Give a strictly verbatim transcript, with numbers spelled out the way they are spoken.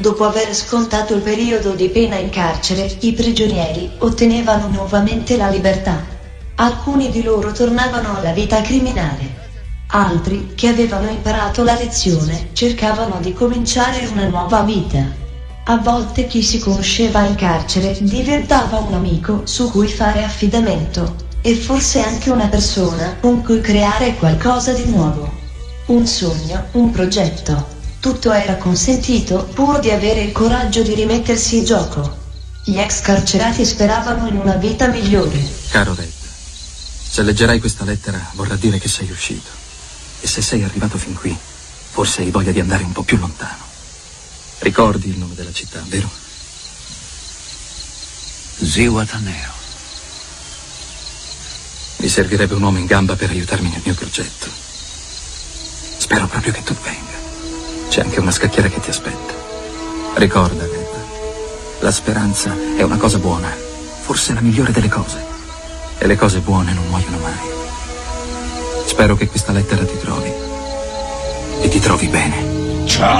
Dopo aver scontato il periodo di pena in carcere, i prigionieri ottenevano nuovamente la libertà. Alcuni di loro tornavano alla vita criminale. Altri, che avevano imparato la lezione, cercavano di cominciare una nuova vita. A volte chi si conosceva in carcere diventava un amico su cui fare affidamento, e forse anche una persona con cui creare qualcosa di nuovo. Un sogno, un progetto. Tutto era consentito, pur di avere il coraggio di rimettersi in gioco. Gli ex carcerati speravano in una vita migliore. Caro Red, se leggerai questa lettera vorrà dire che sei uscito. E se sei arrivato fin qui, forse hai voglia di andare un po' più lontano. Ricordi il nome della città, vero? Zihuatanejo. Mi servirebbe un uomo in gamba per aiutarmi nel mio progetto. Spero proprio che tu venga. C'è anche una scacchiera che ti aspetta. Ricorda, Red, la speranza è una cosa buona, forse la migliore delle cose. E le cose buone non muoiono mai. Spero che questa lettera ti trovi. E ti trovi bene.